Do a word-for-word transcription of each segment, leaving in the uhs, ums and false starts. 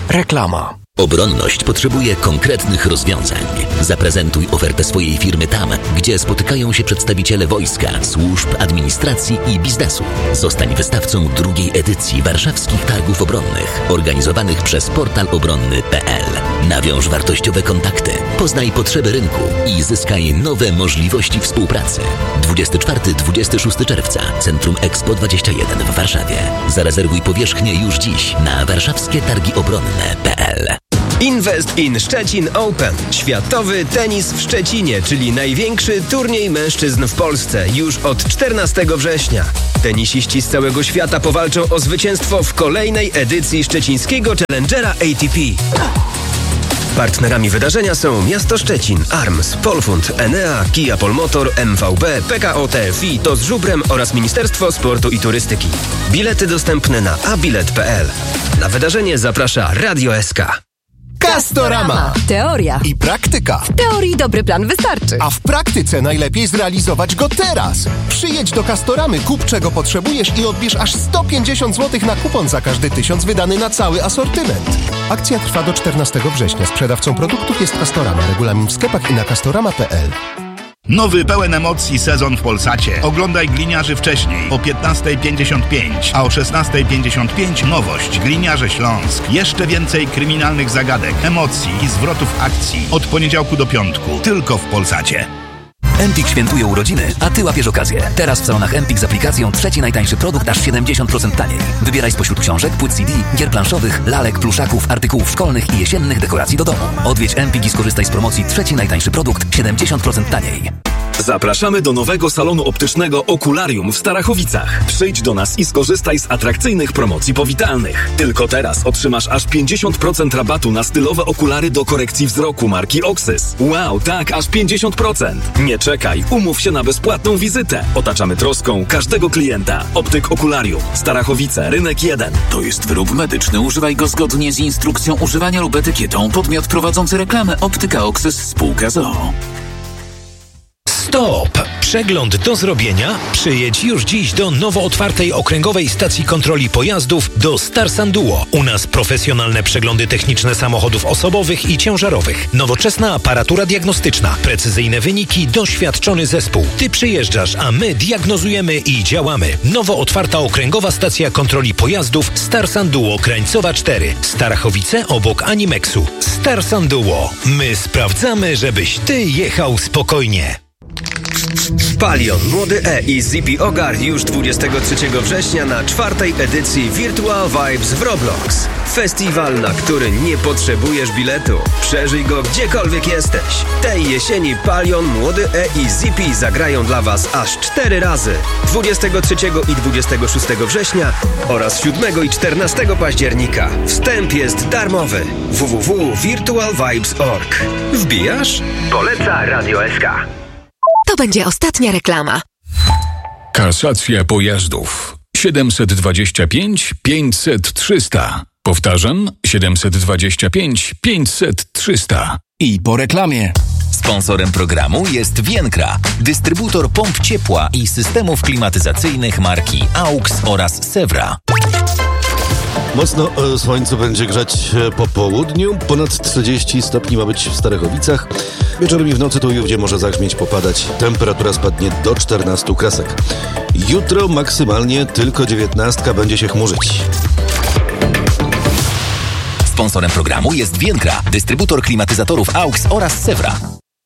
Reklama. Obronność potrzebuje konkretnych rozwiązań. Zaprezentuj ofertę swojej firmy tam, gdzie spotykają się przedstawiciele wojska, służb, administracji i biznesu. Zostań wystawcą drugiej edycji Warszawskich Targów Obronnych, organizowanych przez portal obronny kropka p l. Nawiąż wartościowe kontakty, poznaj potrzeby rynku i zyskaj nowe możliwości współpracy. dwudziestego czwartego do dwudziestego szóstego czerwca, Centrum Expo dwadzieścia jeden w Warszawie. Zarezerwuj powierzchnię już dziś na warszawskie targi obronne kropka p l. Invest in Szczecin Open. Światowy tenis w Szczecinie, czyli największy turniej mężczyzn w Polsce już od czternastego września. Tenisiści z całego świata powalczą o zwycięstwo w kolejnej edycji szczecińskiego Challengera A T P. Partnerami wydarzenia są Miasto Szczecin, Arms, Polfund, Enea, Kia Polmotor, M V B, P K O T F I, To z Żubrem oraz Ministerstwo Sportu i Turystyki. Bilety dostępne na a bilet kropka p l. Na wydarzenie zaprasza Radio S K. Castorama. Teoria i praktyka. W teorii dobry plan wystarczy. A w praktyce najlepiej zrealizować go teraz. Przyjedź do Castoramy, kup czego potrzebujesz i odbierz aż sto pięćdziesiąt złotych na kupon za każdy tysiąc wydany na cały asortyment. Akcja trwa do czternastego września. Sprzedawcą produktów jest Castorama. Regulamin w sklepach i na castorama kropka p l. Nowy, pełen emocji sezon w Polsacie. Oglądaj Gliniarzy wcześniej, o piętnastej pięćdziesiąt pięć, a o szesnastej pięćdziesiąt pięć nowość. Gliniarze Śląsk. Jeszcze więcej kryminalnych zagadek, emocji i zwrotów akcji. Od poniedziałku do piątku, tylko w Polsacie. Empik świętuje urodziny, a Ty łapiesz okazję. Teraz w salonach Empik z aplikacją trzeci najtańszy produkt aż siedemdziesiąt procent taniej. Wybieraj spośród książek, płyt C D, gier planszowych, lalek, pluszaków, artykułów szkolnych i jesiennych dekoracji do domu. Odwiedź Empik i skorzystaj z promocji trzeci najtańszy produkt siedemdziesiąt procent taniej. Zapraszamy do nowego salonu optycznego Okularium w Starachowicach. Przyjdź do nas i skorzystaj z atrakcyjnych promocji powitalnych. Tylko teraz otrzymasz aż pięćdziesiąt procent rabatu na stylowe okulary do korekcji wzroku marki Oxys. Wow, tak, aż pięćdziesiąt procent. Nie czekaj, umów się na bezpłatną wizytę. Otaczamy troską każdego klienta. Optyk Okularium, Starachowice, Rynek jeden. To jest wyrób medyczny. Używaj go zgodnie z instrukcją używania lub etykietą. Podmiot prowadzący reklamę Optyka Oxys Spółka z o o. Stop! Przegląd do zrobienia? Przyjedź już dziś do nowo otwartej okręgowej stacji kontroli pojazdów do Starsan Duo. U nas profesjonalne przeglądy techniczne samochodów osobowych i ciężarowych. Nowoczesna aparatura diagnostyczna. Precyzyjne wyniki, doświadczony zespół. Ty przyjeżdżasz, a my diagnozujemy i działamy. Nowo otwarta okręgowa stacja kontroli pojazdów Starsan Duo Krańcowa cztery. Starachowice obok Animexu. Starsan Duo. My sprawdzamy, żebyś ty jechał spokojnie. Palion, Młody E i Zippy Ogar już dwudziestego trzeciego września na czwartej edycji Virtual Vibes w Roblox. Festiwal, na który nie potrzebujesz biletu. Przeżyj go gdziekolwiek jesteś. Tej jesieni Palion, Młody E i Zippy zagrają dla Was aż cztery razy. dwudziestego trzeciego i dwudziestego szóstego września oraz siódmego i czternastego października. Wstęp jest darmowy. w w w kropka virtual vibes kropka org. Wbijasz? Poleca Radio S K. To będzie ostatnia reklama. Kasacja pojazdów. siedemset dwadzieścia pięć pięćset trzysta. Powtarzam, siedemset dwadzieścia pięć pięćset trzysta. I po reklamie. Sponsorem programu jest Vienkra, dystrybutor pomp ciepła i systemów klimatyzacyjnych marki AUX oraz Sewra. Mocno e, słońce będzie grzać po południu. Ponad trzydzieści stopni ma być w Starachowicach. Wieczorem i w nocy tu i ówdzie może zagrzmieć, popadać. Temperatura spadnie do czternastu kresek. Jutro maksymalnie tylko dziewiętnastka, będzie się chmurzyć. Sponsorem programu jest Vienkra, dystrybutor klimatyzatorów AUX oraz Sewra.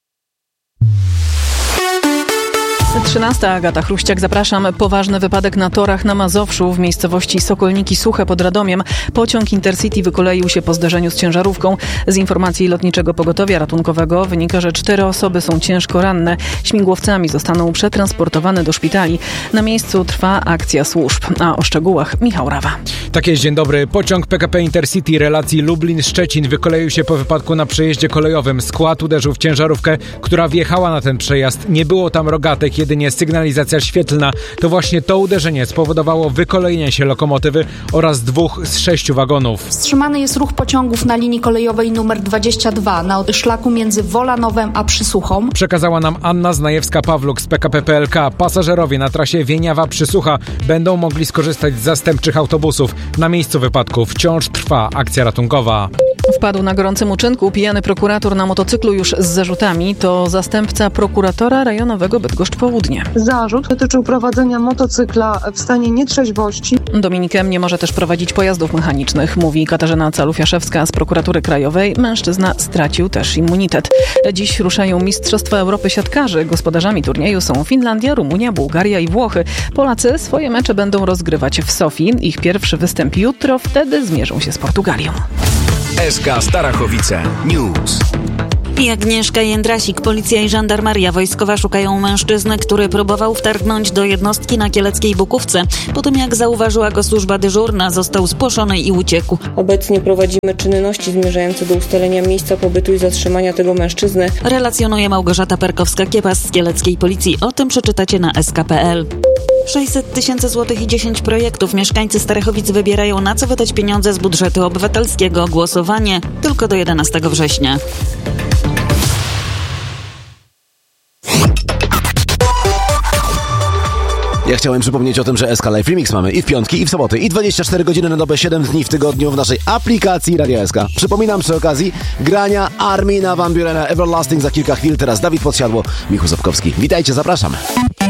trzynasta. Agata Chruściak, zapraszam. Poważny wypadek na torach na Mazowszu w miejscowości Sokolniki Suche pod Radomiem. Pociąg Intercity wykoleił się po zderzeniu z ciężarówką. Z informacji Lotniczego Pogotowia Ratunkowego wynika, że cztery osoby są ciężko ranne. Śmigłowcami zostaną przetransportowane do szpitali. Na miejscu trwa akcja służb. A o szczegółach Michał Rawa. Tak jest, dzień dobry. Pociąg P K P Intercity relacji Lublin-Szczecin wykoleił się po wypadku na przejeździe kolejowym. Skład uderzył w ciężarówkę, która wjechała na ten przejazd. Nie było tam rogatek, jedynie sygnalizacja świetlna. To właśnie to uderzenie spowodowało wykolejenie się lokomotywy oraz dwóch z sześciu wagonów. Wstrzymany jest ruch pociągów na linii kolejowej numer dwadzieścia dwa na szlaku między Wolanowem a Przysuchą. Przekazała nam Anna Znajewska-Pawluk z P K P P L K. Pasażerowie na trasie Wieniawa-Przysłucha będą mogli skorzystać z zastępczych autobusów. Na miejscu wypadku wciąż trwa akcja ratunkowa. Wpadł na gorącym uczynku pijany prokurator na motocyklu już z zarzutami. To zastępca prokuratora rejonowego Bydgoszcz Południe. Zarzut dotyczył prowadzenia motocykla w stanie nietrzeźwości. Dominik M. nie może też prowadzić pojazdów mechanicznych, mówi Katarzyna Caluf-Jaszewska z prokuratury krajowej. Mężczyzna stracił też immunitet. Dziś ruszają Mistrzostwa Europy siatkarzy. Gospodarzami turnieju są Finlandia, Rumunia, Bułgaria i Włochy. Polacy swoje mecze będą rozgrywać w Sofii. Ich pierwszy występ jutro, wtedy zmierzą się z Portugalią. S K Starachowice News. I Agnieszka Jędrasik. Policja i żandarmeria wojskowa szukają mężczyzny, który próbował wtargnąć do jednostki na kieleckiej Bukówce. Po tym jak zauważyła go służba dyżurna, został spłoszony i uciekł. Obecnie prowadzimy czynności zmierzające do ustalenia miejsca pobytu i zatrzymania tego mężczyzny. Relacjonuje Małgorzata Perkowska-Kiepas z kieleckiej policji. O tym przeczytacie na S K kropka P L. sześćset tysięcy złotych i dziesięć projektów. Mieszkańcy Starachowic wybierają, na co wydać pieniądze z budżetu obywatelskiego. Głosowanie tylko do jedenastego września. Ja chciałem przypomnieć o tym, że S K Live Remix mamy i w piątki, i w soboty, i dwadzieścia cztery godziny na dobę, siedem dni w tygodniu w naszej aplikacji Radia S K. Przypominam przy okazji grania Armina van Burena Everlasting za kilka chwil. Teraz Dawid Podsiadło, Michał Sapkowski. Witajcie, zapraszam.